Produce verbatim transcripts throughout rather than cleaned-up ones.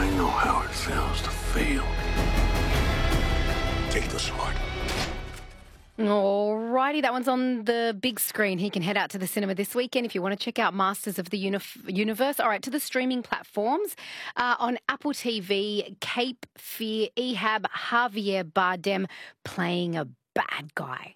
I know how it feels to fail. Take the sword. Alrighty, that one's on the big screen. He can head out to the cinema this weekend if you want to check out Masters of the Unif- Universe. All right, to the streaming platforms. Uh, on Apple T V, Cape Fear, Ehab, Javier Bardem playing a bad guy.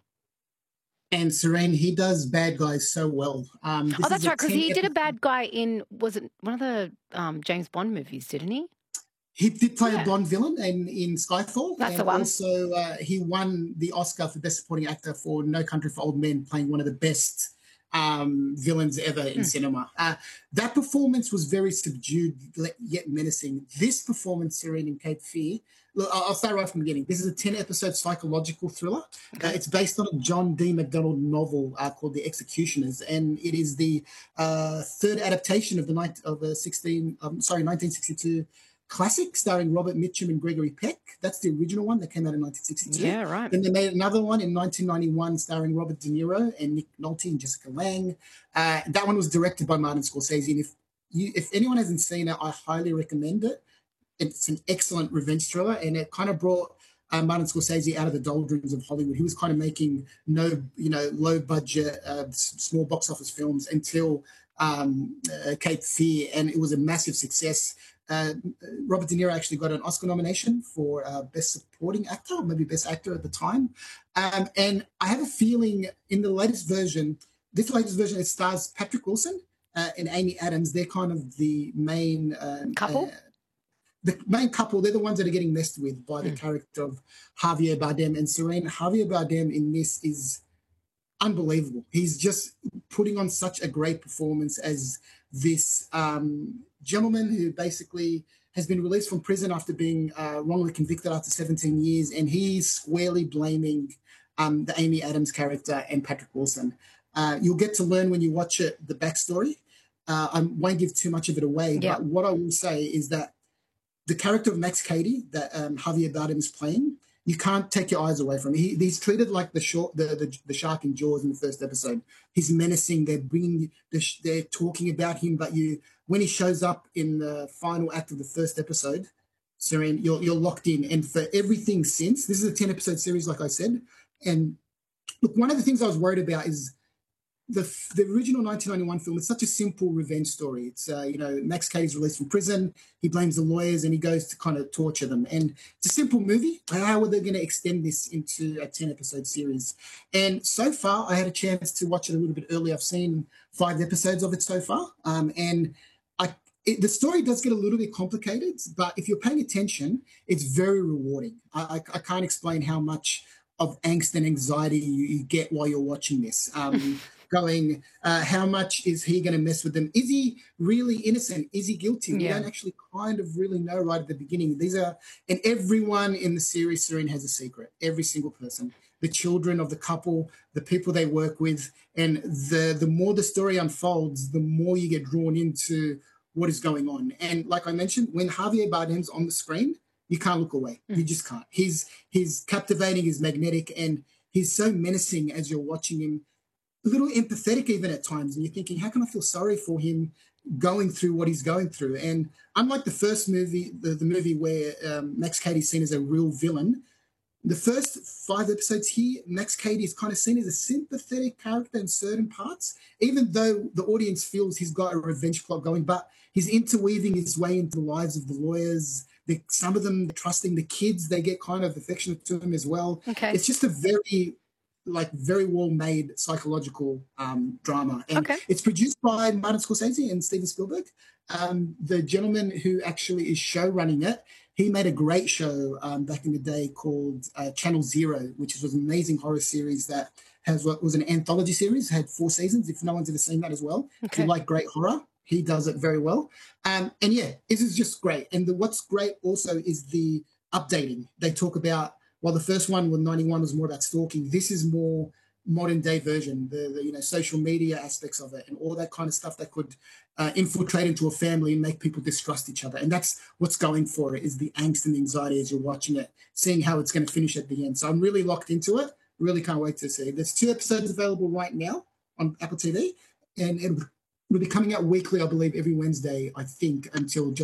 And Serene, he does bad guys so well. Um, this Oh, that's is right, because he did a episode- bad guy in, was it one of the um, James Bond movies, didn't he? He did play Yeah. a Bond villain in, in Skyfall. That's and the one. Also, uh, he won the Oscar for Best Supporting Actor for No Country for Old Men, playing one of the best um, villains ever in Mm. cinema. Uh, that performance was very subdued, yet menacing. This performance, Serene in Cape Fear, look, I'll I'll start right from the beginning. This is a ten-episode psychological thriller. Okay. Uh, it's based on a John D. MacDonald novel uh, called The Executioners, and it is the uh, third adaptation of the night of a sixteen, um, sorry, nineteen sixty-two classic starring Robert Mitchum and Gregory Peck. That's the original one that came out in nineteen sixty-two. Yeah, right. Then they made another one in nineteen ninety-one starring Robert De Niro and Nick Nolte and Jessica Lange. Uh, that one was directed by Martin Scorsese. And if you, if anyone hasn't seen it, I highly recommend it. It's an excellent revenge thriller, and it kind of brought uh, Martin Scorsese out of the doldrums of Hollywood. He was kind of making no, you know, low budget, uh, s- small box office films until um, uh, Cape Fear, and it was a massive success. Uh, Robert De Niro actually got an Oscar nomination for uh, Best Supporting Actor, or maybe Best Actor at the time. Um, and I have a feeling in the latest version, this latest version, it stars Patrick Wilson uh, and Amy Adams. They're kind of the main um, Couple? Uh, the main couple. They're the ones that are getting messed with by the Mm. character of Javier Bardem and Serene. Javier Bardem in this is unbelievable. He's just putting on such a great performance as this um, gentleman who basically has been released from prison after being uh, wrongly convicted after seventeen years, and he's squarely blaming um, the Amy Adams character and Patrick Wilson. Uh, you'll get to learn when you watch it the backstory. Uh, I won't give too much of it away, Yeah. but what I will say is that the character of Max Cady that um, Javier Bardem is playing, you can't take your eyes away from him. He, he's treated like the, short, the, the the shark in Jaws in the first episode. He's menacing. They're bringing, they're, they're talking about him, but you, when he shows up in the final act of the first episode, Serene, you're you're locked in. And for everything since, this is a ten episode series, like I said. And look, one of the things I was worried about is the the original nineteen ninety-one film is such a simple revenge story. It's, uh, you know, Max Cady's released from prison. He blames the lawyers and he goes to kind of torture them. And it's a simple movie. How are they going to extend this into a ten episode series? And so far, I had a chance to watch it a little bit early. I've seen five episodes of it so far. Um, and I, it, the story does get a little bit complicated, but if you're paying attention, it's very rewarding. I, I, I can't explain how much of angst and anxiety you, you get while you're watching this. Um, going, uh, how much is he going to mess with them? Is he really innocent? Is he guilty? We Yeah. don't actually kind of really know right at the beginning. These are, and everyone in the series, Serene, has a secret. Every single person, the children of the couple, the people they work with, and the the more the story unfolds, the more you get drawn into what is going on. And like I mentioned, when Javier Bardem's on the screen, you can't look away. You just can't. He's he's captivating, he's magnetic, and he's so menacing as you're watching him. A little empathetic even at times, and you're thinking, how can I feel sorry for him going through what he's going through? And unlike the first movie, the, the movie where um, Max Cady's seen as a real villain, the first five episodes here, Max Cady is kind of seen as a sympathetic character in certain parts, even though the audience feels he's got a revenge plot going, but he's interweaving his way into the lives of the lawyers. The, some of them trusting the kids, they get kind of affectionate to him as well. Okay. It's just a very like very well made psychological um, drama. And Okay. it's produced by Martin Scorsese and Steven Spielberg. Um, the gentleman who actually is show running it, he made a great show um, back in the day called uh, Channel Zero, which was an amazing horror series that has what was an anthology series, had four seasons. If no one's ever seen that as well, if Okay. you like great horror, he does it very well. Um, and yeah, this is just great. And the, what's great also is the updating. They talk about, while the first one with ninety-one was more about stalking, this is more modern day version, the, the you know social media aspects of it and all that kind of stuff that could uh, infiltrate into a family and make people distrust each other. And that's what's going for it, is the angst and the anxiety as you're watching it, seeing how it's going to finish at the end. So I'm really locked into it. Really can't wait to see. There's two episodes available right now on Apple T V, and it will be coming out weekly, I believe, every Wednesday, I think, until July.